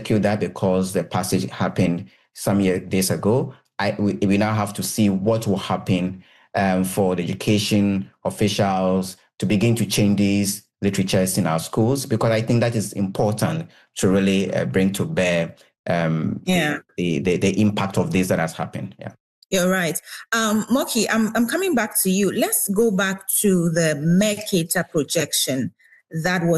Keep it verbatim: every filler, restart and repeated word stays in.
execute that because the passage happened some year, days ago. I, we, we now have to see what will happen um, for the education officials to begin to change these literatures in our schools, because I think that is important to really uh, bring to bear um, yeah. the, the, the impact of this that has happened. Yeah. You're right. Um, Moki, I'm, I'm coming back to you. Let's go back to the Mercator projection that was